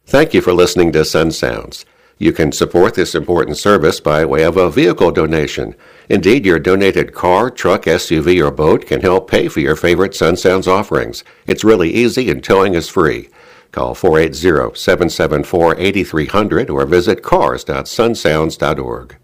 Thank you for listening to Sun Sounds. You can support this important service by way of a vehicle donation. Indeed, your donated car, truck, SUV, or boat can help pay for your favorite Sun Sounds offerings. It's really easy and towing is free. Call 480-774-8300 or visit cars.sunsounds.org.